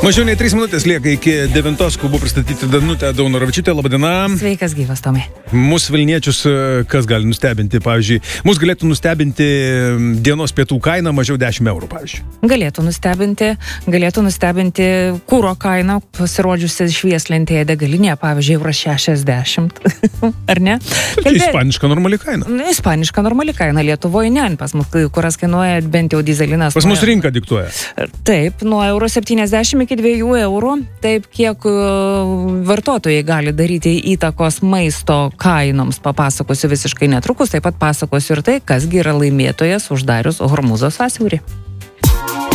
Mažiau nei 3 minutės lieka iki 9, skubu pristatyti Danutę Daunoravičiūtę. Labadiena. Sveikas gyvas, Tomai. Mūsų Vilniečius kas gali nustebinti, pavyzdžiui, mūsų galėtų nustebinti dienos pietų kaina mažiau 10 eurų, pavyzdžiui. Galėtų nustebinti kuro kainą, pasirodžiusi švieslentėje degalinėje, pavyzdžiui, eurą 60. Ar ne? Tai ispaniška normali kaina. Ispaniška normali kaina. Lietuvoje ne, pas mus kuras kainuoja bent jau dizelinas. Pas mus rinka diktuoja. Taip, nuo eurų 70 iki 2 eurų, taip kiek vartotojai gali daryti įtakos maisto kainoms, papasakosiu visiškai netrukus, taip pat pasakosiu ir tai, kasgi yra laimėtojas uždarius Hormūzo sąsiaurį.